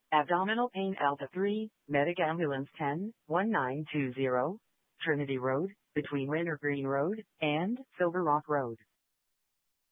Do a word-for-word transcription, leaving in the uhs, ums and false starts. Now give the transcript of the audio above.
Abdominal pain Alpha three, Medic Ambulance ten, one nine two zero, Trinity Road, between Winter Green Road and Silver Rock Road.